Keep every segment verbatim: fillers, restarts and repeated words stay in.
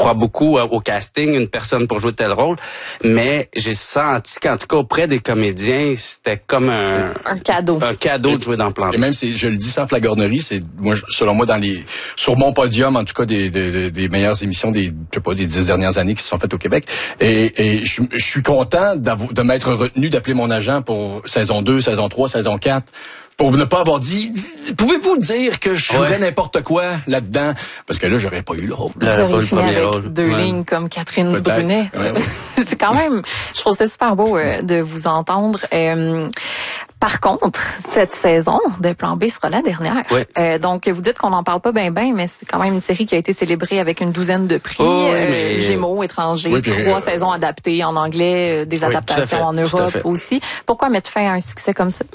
crois beaucoup au casting, une personne pour jouer tel rôle, mais j'ai senti qu'en tout cas auprès des comédiens, c'était comme un un cadeau, un cadeau de jouer dans Plan B. Et même c'est, je le dis sans flagornerie, c'est moi selon moi dans les sur mon podium en tout cas des des, des meilleures émissions des je sais pas des dix dernières années qui se sont faites au Québec. Et, et je, je suis content de m'être retenu d'appeler mon agent pour saison deux, saison trois, saison quatre. Pour ne pas avoir dit, pouvez-vous dire que je jouerais ouais. n'importe quoi là-dedans? Parce que là, j'aurais pas eu le rôle. Vous auriez fini avec rôle. deux ouais. lignes comme Catherine Peut-être. Brunet. Ouais, ouais. C'est quand même, je trouve ça super beau euh, de vous entendre. Euh, Par contre, cette saison de Plan B sera la dernière. Oui. Euh, donc, vous dites qu'on n'en parle pas bien, bien, mais c'est quand même une série qui a été célébrée avec une douzaine de prix. Oh, oui, euh, mais... Gémeaux, étrangers, oui, trois euh... saisons adaptées en anglais, euh, des oui, adaptations en Europe aussi. Pourquoi mettre fin à un succès comme ça?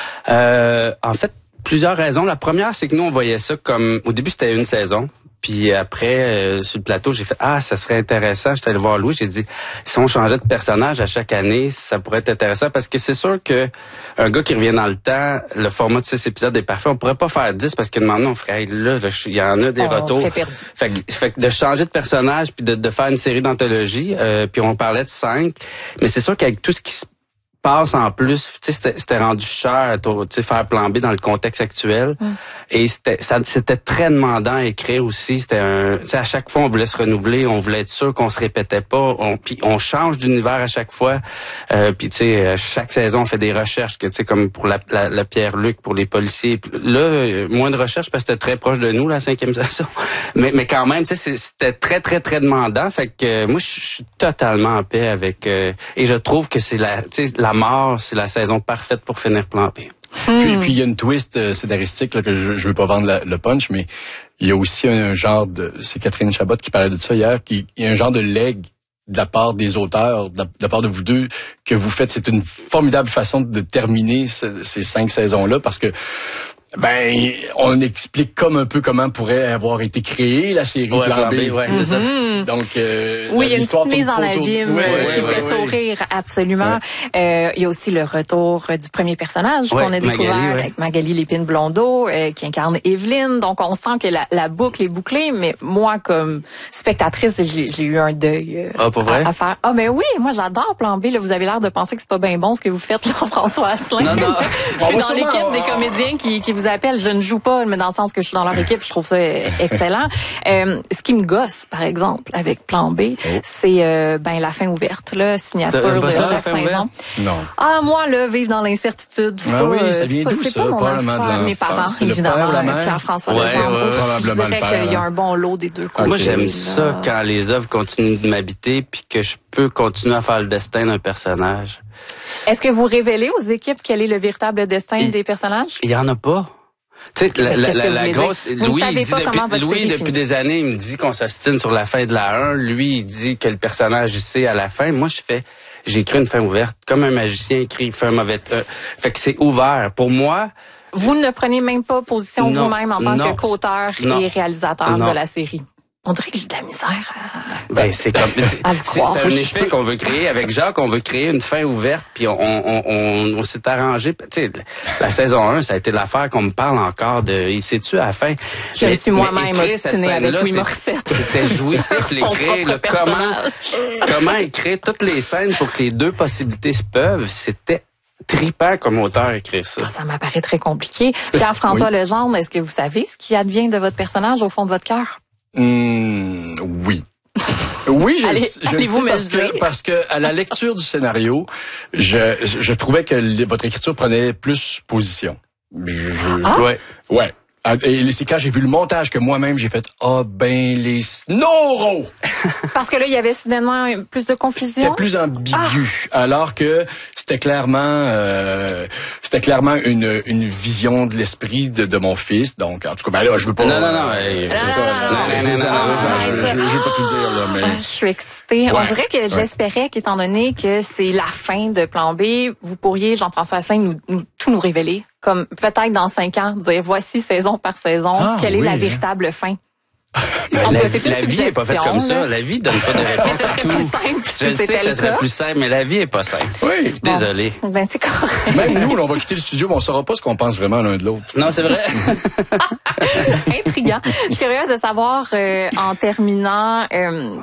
Euh, en fait, plusieurs raisons. La première, c'est que nous, on voyait ça comme... Au début, c'était une saison. Puis après, euh, sur le plateau, j'ai fait « Ah, ça serait intéressant. » J'étais allé voir Louis, j'ai dit « Si on changeait de personnage à chaque année, ça pourrait être intéressant. » Parce que c'est sûr que un gars qui revient dans le temps, le format de six épisodes est parfait. On pourrait pas faire dix parce que maintenant, on ferait hey, « Là, il y en a des on retours. » serait perdu. Fait que, fait que de changer de personnage puis de, de faire une série d'anthologie, euh, puis on parlait de cinq. Mais c'est sûr qu'avec tout ce qui se passe en plus, tu sais, c'était, c'était rendu cher, tu sais, faire Plan B dans le contexte actuel. Mm. Et c'était, ça, c'était très demandant à écrire aussi. C'était un, tu sais, à chaque fois, on voulait se renouveler, on voulait être sûr qu'on se répétait pas. On, puis on change d'univers à chaque fois. Euh, puis tu sais, chaque saison, on fait des recherches, que tu sais, comme pour la, la, la Pierre-Luc, pour les policiers. Puis là, moins de recherches parce que c'était très proche de nous, la cinquième saison. Mais, mais quand même, tu sais, c'était très, très, très demandant. Fait que euh, moi, je suis totalement en paix avec. Euh, et je trouve que c'est la, tu sais, la mort, c'est la saison parfaite pour finir Plan B. Hmm. Puis, puis il y a une twist euh, scénaristique là, que je, je veux pas vendre la, le punch, mais il y a aussi un genre de, c'est Catherine Chabot qui parlait de ça hier, qui il y a un genre de legs de la part des auteurs, de la, de la part de vous deux, que vous faites. C'est une formidable façon de terminer ce, ces cinq saisons-là, parce que ben, on explique comme un peu comment pourrait avoir été créée la série ouais, Plan B. B ouais, c'est ça. Donc, euh, oui, il y a une petite mise en l'abîme oui, euh, oui, qui oui, fait oui. sourire absolument. Ouais. Euh, il y a aussi le retour du premier personnage ouais, qu'on a découvert Magali, ouais. avec Magali Lépine-Blondeau, euh, qui incarne Evelyne. Donc, on sent que la, la boucle est bouclée, mais moi, comme spectatrice, j'ai, j'ai eu un deuil euh, ah, pour vrai? À, à faire. Ah, mais oui, moi, j'adore Plan B. Là, vous avez l'air de penser que c'est pas bien bon ce que vous faites, là, François Asselin. Non, non. Je suis dans l'équipe des comédiens qui, qui vous appellent. Je ne joue pas, mais dans le sens que je suis dans leur équipe, je trouve ça excellent. Euh, ce qui me gosse, par exemple, avec Plan B, oh. c'est euh, ben la fin ouverte, là, signature de chaque saison. Non. Ah, moi, là, vivre dans l'incertitude. Ah pas, oui, ça vient pas, d'où, c'est ça? pas mon Probablement affaire. de Mes parents, c'est évidemment, le Pierre-François ouais, Legendre. ouais, je dirais qu'il y a un bon lot des deux côtés. Moi, j'aime ça quand les œuvres continuent de m'habiter puis que je peux continuer à faire le destin d'un personnage. Est-ce que vous révélez aux équipes quel est le véritable destin il, des personnages? Il y en a pas. Tu sais, la, la, la, la grosse, vous Louis, savez il dit pas depuis, comment Louis, depuis des années, il me dit qu'on s'ostine sur la fin de la un. Lui, il dit que le personnage, il sait à la fin. Moi, je fais, j'ai écrit une fin ouverte. Comme un magicien écrit, il fait un mauvais, euh, fait que c'est ouvert. Pour moi. Vous ne prenez même pas position non, vous-même en tant non, que qu'auteur non, et réalisateur non. de la série. On dirait que j'ai de la misère à... Ben, c'est comme, c'est, à c'est, c'est un effet qu'on veut créer avec Jacques. On veut créer une fin ouverte, puis on, on, on, on s'est arrangé. Tu sais, la saison un, ça a été l'affaire qu'on me parle encore de, il sait-tu à la fin. Je mais, suis moi-même obstinée avec Louis c'est, Morissette. C'était jouissif l'écrire, là, comment, comment écrire toutes les scènes pour que les deux possibilités se peuvent. C'était trippant comme auteur écrire ça. Ça m'apparaît très compliqué. Pierre-François oui. Legendre, est-ce que vous savez ce qui advient de votre personnage au fond de votre cœur? Mmh, oui. Oui, je, Allez, je sais parce que, parce que à la lecture du scénario, je, je, je trouvais que le, votre écriture prenait plus position. Je, je, ah? Ouais. Ouais. Et c'est quand j'ai vu le montage que moi-même j'ai fait ah oh, ben les Snoro. Parce que là il y avait soudainement plus de confusion. C'était plus ambigu, ah. alors que c'était clairement euh, c'était clairement une une vision de l'esprit de, de mon fils. Donc en tout cas ben là je veux pas. Non non non. Euh, c'est ça. C'est ça. Je veux pas tout dire là, mais. Ah, je suis excitée. Ouais. On dirait que ouais. j'espérais qu'étant donné que c'est la fin de Plan B, vous pourriez Jean-François Asselin nous, nous tout nous révéler. Comme peut-être dans cinq ans, dire voici saison par saison, ah, quelle oui, est la véritable fin. Ben, la, c'est la vie est pas faite comme ça. La vie donne pas de réponse à tout. Plus simple, je sais que ça serait plus simple, mais la vie est pas simple. Oui. Bon. Désolé. Ben c'est correct. Même nous, on va quitter le studio, mais on saura pas ce qu'on pense vraiment l'un de l'autre. Non, c'est vrai. Intriguant. Je suis curieuse de savoir, euh, en terminant, euh,